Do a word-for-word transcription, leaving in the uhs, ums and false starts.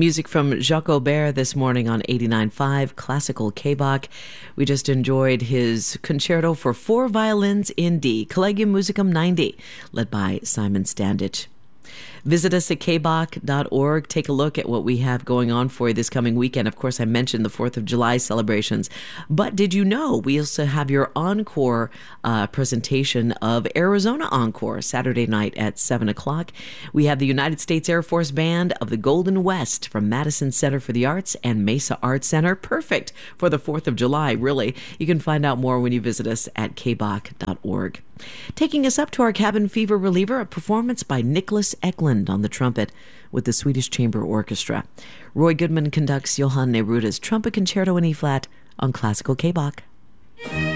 Music from Jacques Aubert this morning on eighty-nine point five Classical K-Bach. We just enjoyed his concerto for four violins in D, Collegium Musicum ninety, led by Simon Standich. Visit us at k bach dot org. Take a look at what we have going on for you this coming weekend. Of course, I mentioned the fourth of July celebrations, but did you know we also have your encore uh, presentation of Arizona Encore Saturday night at seven o'clock. We have the United States Air Force Band of the Golden West from Madison Center for the Arts and Mesa Arts Center. Perfect for the fourth of July, really. You can find out more when you visit us at k bach dot org. Taking us up to our cabin fever reliever, a performance by Nicholas Eklund on the trumpet with the Swedish Chamber Orchestra. Roy Goodman conducts Johann Neruda's Trumpet Concerto in E-flat on Classical K-Bach.